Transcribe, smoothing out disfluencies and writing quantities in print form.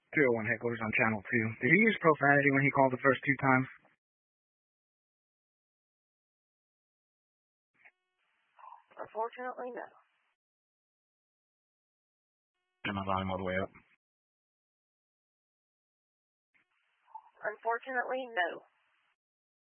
301 headquarters on channel 2. Did he use profanity when he called the first 2 times? Unfortunately, no. Turn my volume all the way up. Unfortunately, no.